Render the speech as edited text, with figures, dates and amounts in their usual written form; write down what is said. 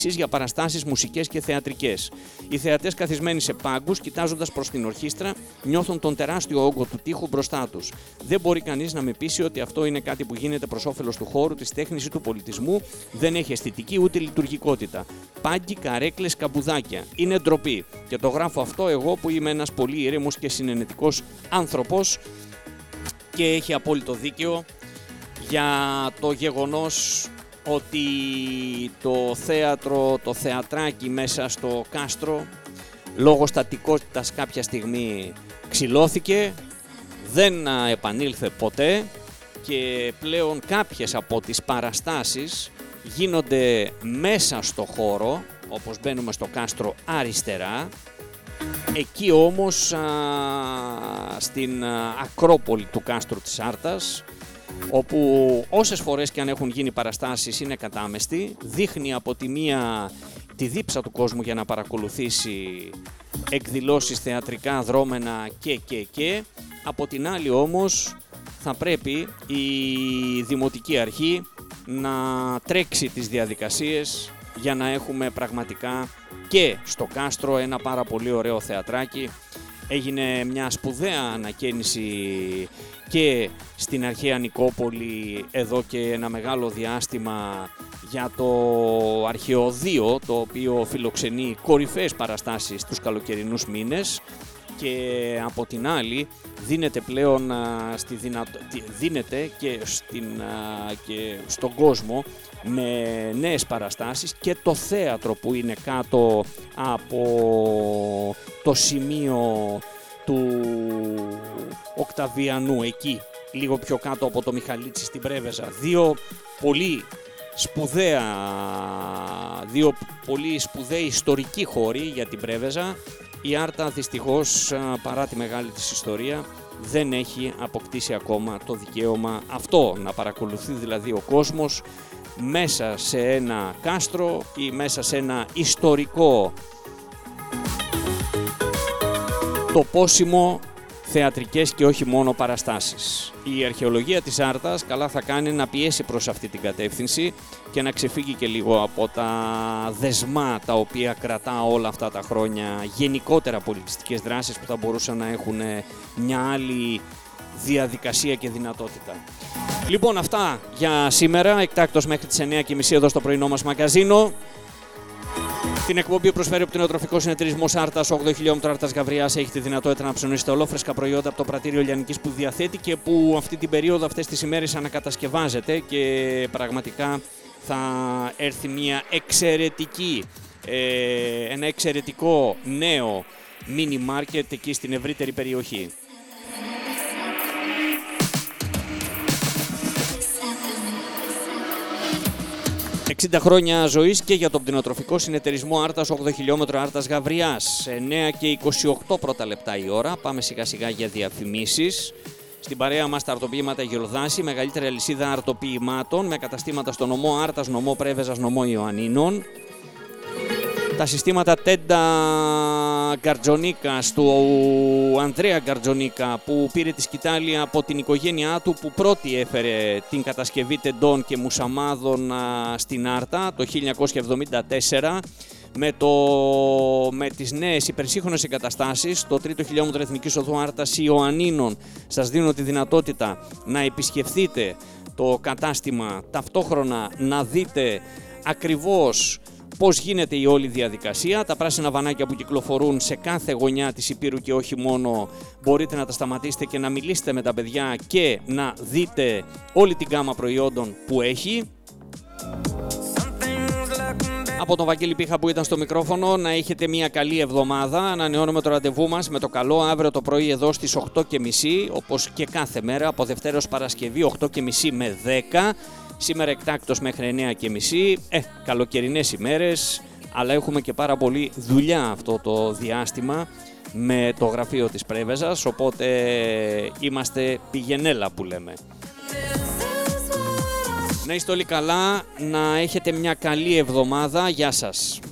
για παραστάσεις μουσικές και θεατρικές. Οι θεατές καθισμένοι σε πάγκους, κοιτάζοντας προς την ορχήστρα, νιώθουν τον τεράστιο όγκο του τοίχου μπροστά τους. Δεν μπορεί κανείς να με πείσει ότι αυτό είναι κάτι που γίνεται προς όφελος του χώρου, της τέχνης ή του πολιτισμού. Δεν έχει αισθητική ούτε λειτουργικότητα. Πάγκοι, καρέκλες, καμπουδάκια. Είναι ντροπή. Και το γράφω αυτό εγώ που είμαι ένας πολύ ήρεμος και συνενετικός άνθρωπος και έχει απόλυτο δίκαιο για το γεγονός ότι το θέατρο, το θεατράκι μέσα στο κάστρο λόγω στατικότητας κάποια στιγμή ξυλώθηκε, δεν επανήλθε ποτέ και πλέον κάποιες από τις παραστάσεις γίνονται μέσα στο χώρο, όπως μπαίνουμε στο κάστρο αριστερά. Εκεί όμως στην Ακρόπολη του κάστρου της Άρτας, όπου όσες φορές και αν έχουν γίνει παραστάσεις είναι κατάμεστη, δείχνει από τη μία τη δίψα του κόσμου για να παρακολουθήσει εκδηλώσεις θεατρικά, δρόμενα και από την άλλη όμως θα πρέπει η Δημοτική Αρχή να τρέξει τις διαδικασίες για να έχουμε πραγματικά και στο κάστρο ένα πάρα πολύ ωραίο θεατράκι. Έγινε μια σπουδαία ανακαίνιση και στην αρχαία Νικόπολη εδώ και ένα μεγάλο διάστημα για το Αρχαιοδείο, το οποίο φιλοξενεί κορυφαίες παραστάσεις τους καλοκαιρινούς μήνες, και από την άλλη δίνεται πλέον δίνεται και στον κόσμο με νέες παραστάσεις και το θέατρο που είναι κάτω από το σημείο του Οκταβιανού, εκεί λίγο πιο κάτω από το Μιχαλίτσι στην Πρέβεζα. Δύο πολύ σπουδαίοι ιστορικοί χώροι για την Πρέβεζα. Η Άρτα δυστυχώς, παρά τη μεγάλη της ιστορία, δεν έχει αποκτήσει ακόμα το δικαίωμα αυτό, να παρακολουθεί δηλαδή ο κόσμος μέσα σε ένα κάστρο ή μέσα σε ένα ιστορικό τοπόσιμο θεατρικές και όχι μόνο παραστάσεις. Η αρχαιολογία της Άρτας καλά θα κάνει να πιέσει προς αυτή την κατεύθυνση και να ξεφύγει και λίγο από τα δεσμά τα οποία κρατά όλα αυτά τα χρόνια γενικότερα πολιτιστικές δράσεις που θα μπορούσαν να έχουν μια άλλη διαδικασία και δυνατότητα. Λοιπόν, αυτά για σήμερα, εκτάκτως μέχρι τις 9:30 εδώ στο πρωινό μας μαγκαζίνο. Την εκπομπή προσφέρει ο κτηνοτροφικός συνεταιρισμός Άρτας, 8 χιλιόμετρα Άρτας Γαβριάς. Έχετε δυνατότητα να ψωνίσετε ολόφρεσκα προϊόντα από το πρατήριο Λιανικής που διαθέτει και που αυτή την περίοδο, αυτές τις ημέρες ανακατασκευάζεται και πραγματικά θα έρθει μια ένα εξαιρετικό νέο mini market εκεί στην ευρύτερη περιοχή. 60 χρόνια ζωής και για τον κτηνοτροφικό συνεταιρισμό Άρτας, 8 χιλιόμετρο Άρτας Γαβριάς. 9:28 πρώτα λεπτά η ώρα. Πάμε σιγά σιγά για διαφημίσεις. Στην παρέα μας τα αρτοποιήματα Γελδάση, μεγαλύτερη αλυσίδα αρτοποιημάτων με καταστήματα στο νομό Άρτας, νομό Πρέβεζας, νομό Ιωαννίνων. Τα συστήματα Τέντα Γκαρτζονίκας του Ανδρέα Γκαρτζονίκα, που πήρε τη σκητάλη από την οικογένειά του, που πρώτη έφερε την κατασκευή τεντών και μουσαμάδων στην Άρτα το 1974. Με τις νέες υπερσύγχρονες εγκαταστάσεις, το 3ο χιλιόμετρο Εθνικής Οδού Άρτας Ιωαννίνων, σας δίνω τη δυνατότητα να επισκεφθείτε το κατάστημα, ταυτόχρονα να δείτε ακριβώς πώς γίνεται η όλη διαδικασία. Τα πράσινα βανάκια που κυκλοφορούν σε κάθε γωνιά της Υπήρου και όχι μόνο, μπορείτε να τα σταματήσετε και να μιλήσετε με τα παιδιά και να δείτε όλη την γκάμα προϊόντων που έχει. Από τον Βαγγέλη Πίχα που ήταν στο μικρόφωνο, να έχετε μια καλή εβδομάδα. Ανανεώνουμε το ραντεβού μας με το καλό αύριο το πρωί εδώ στις 8:30, όπως και κάθε μέρα, από Δευτέρα ως Παρασκευή, 8:30 με 10. Σήμερα εκτάκτως μέχρι 9:30, καλοκαιρινές ημέρες, αλλά έχουμε και πάρα πολύ δουλειά αυτό το διάστημα με το γραφείο της Πρέβεζας, οπότε είμαστε πηγενέλα που λέμε. Να είστε όλοι καλά, να έχετε μια καλή εβδομάδα, γεια σας.